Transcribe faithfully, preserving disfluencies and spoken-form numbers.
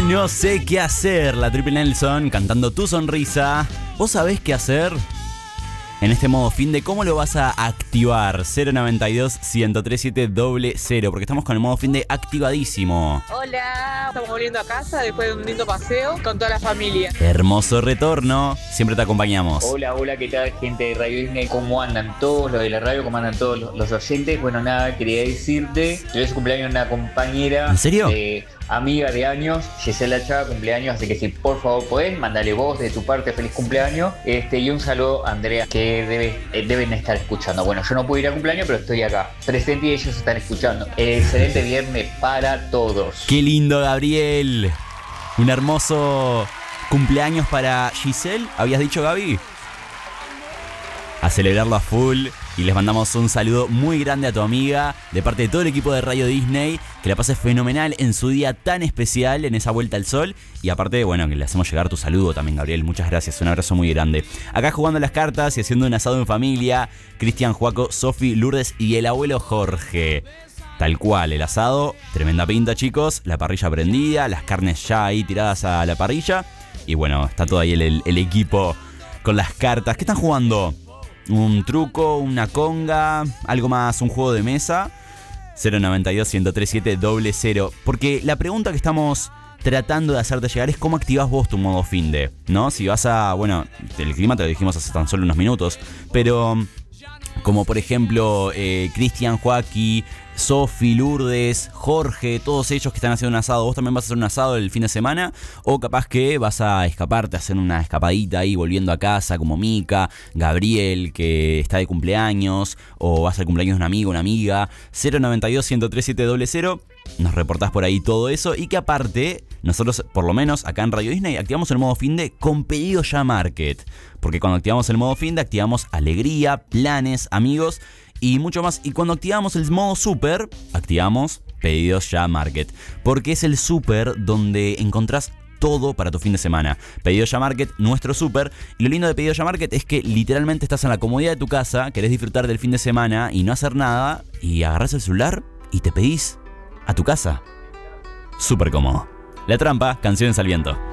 No sé qué hacer, la Triple Nelson cantando Tu Sonrisa. ¿Vos sabés qué hacer? En este modo fin de, ¿cómo lo vas a activar? cero noventa y dos, ciento treinta y siete, cero cero, porque estamos con el modo fin de activadísimo. Hola, estamos volviendo a casa después de un lindo paseo con toda la familia. Hermoso retorno, siempre te acompañamos. Hola, hola, ¿qué tal, gente de Radio Disney? ¿Cómo andan todos los de la radio? ¿Cómo andan todos los, los oyentes? Bueno, nada, quería decirte que hoy es cumpleaños de una compañera. ¿En serio? De, amiga de años, Gisela Chava, cumpleaños, así que si por favor podés, mandale vos de tu parte feliz cumpleaños. Este, y un saludo a Andrea, que debe, eh, deben estar escuchando. Bueno, yo no pude ir a cumpleaños, pero estoy acá presente y ellos están escuchando. Excelente viernes para todos. ¡Qué lindo, Gabriel! Un hermoso cumpleaños para Giselle, ¿habías dicho, Gaby? A celebrarlo a full. Y les mandamos un saludo muy grande a tu amiga de parte de todo el equipo de Radio Disney. Que la pases fenomenal en su día tan especial, en esa vuelta al sol. Y aparte, bueno, que le hacemos llegar tu saludo también, Gabriel. Muchas gracias, un abrazo muy grande. Acá jugando las cartas y haciendo un asado en familia. Cristian, Joaco, Sofi, Lourdes y el abuelo Jorge. Tal cual, el asado, tremenda pinta, chicos. La parrilla prendida, las carnes ya ahí tiradas a la parrilla. Y bueno, está todo ahí el, el, el equipo con las cartas. ¿Qué están jugando? Un truco, una conga, algo más, un juego de mesa. cero noventa y dos, ciento treinta y siete, cero cero. Porque la pregunta que estamos tratando de hacerte llegar es cómo activás vos tu modo finde, ¿no? Si vas a, bueno, el clima te lo dijimos hace tan solo unos minutos, pero como por ejemplo eh, Cristian, Joaquín, Sofi, Lourdes, Jorge, todos ellos que están haciendo un asado. ¿Vos también vas a hacer un asado el fin de semana? O capaz que vas a escaparte, a hacer una escapadita ahí volviendo a casa, como Mica, Gabriel, que está de cumpleaños, o vas al cumpleaños de un amigo, una amiga. cero noventa y dos, ciento treinta y siete, cero cero. Nos reportás por ahí todo eso. Y que aparte, nosotros por lo menos acá en Radio Disney activamos el modo finde con Pedido Ya Market. Porque cuando activamos el modo finde activamos alegría, planes, amigos y mucho más. Y cuando activamos el modo super, activamos Pedidos Ya Market. Porque es el super donde encontrás todo para tu fin de semana. Pedidos Ya Market, nuestro super. Y lo lindo de Pedidos Ya Market es que literalmente estás en la comodidad de tu casa, querés disfrutar del fin de semana y no hacer nada, y agarrás el celular y te pedís a tu casa. Súper cómodo. La Trampa, Canciones al Viento.